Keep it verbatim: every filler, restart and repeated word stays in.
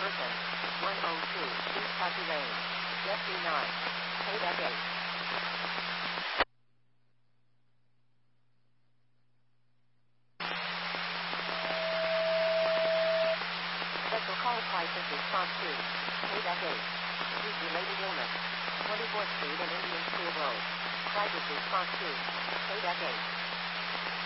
person, one oh two, East Coffee Lane, Jet B nine, paid at eight. Special call prices response to, paid at eight. Heat-related illness, twenty-fourth Street and Indian School Road. Prices response to, paid at eight.